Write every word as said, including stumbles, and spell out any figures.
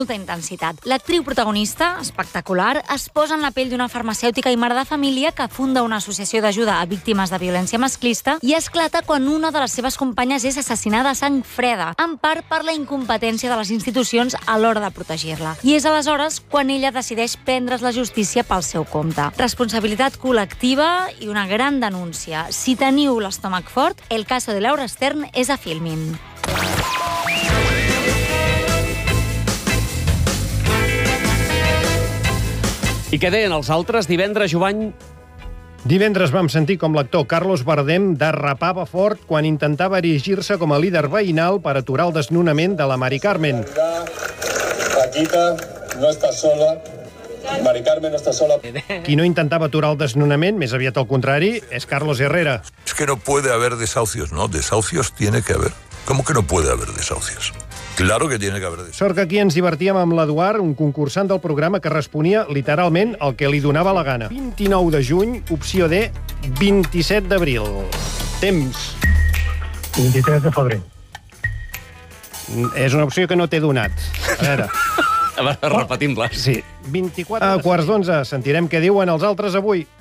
molta intensitat. L'actriu protagonista, espectacular, es posa en la pell d'una farmacèutica i mare de família que funda una associació d'ajuda a víctimes de violència masclista i esclata quan una de les seves companyes és assassinada a sang freda, en part per la incompetència de les institucions a l'hora de protegir-la. I és aleshores quan ella decideix prendre's la justícia pel seu compte. Responsabilitat col·lectiva i una gran denúncia. Si teniu l'estómac fort, el caso de Laura Stern és a Filmin. I què deien els altres? Divendres, Jovany... Divendres vam sentir com l'actor Carlos Bardem derrapava fort quan intentava erigir-se com a líder veïnal per aturar el desnonament de la Mari Carmen. Paquita no està sola. Mari Carmen no està sola. Qui no intentava aturar el desnonament, més aviat al contrari, és Carlos Herrera. Es que no puede haber desahucios, ¿no? Desahucios tiene que haber. ¿Cómo que no puede haber desahucios? Claro que tiene que haber desahucios. Sort que aquí ens divertíem amb l'Eduard, un concursant del programa que responia literalment el que li donava la gana. vint-i-nou de juny, opció D, vint-i-set d'abril. Temps. vint-i-tres de febrer. És una opció que no t'he donat. A veure... A veure, repetim-la. Sí. vint-i-quatre... A quarts d'onze sentirem què diuen els altres avui.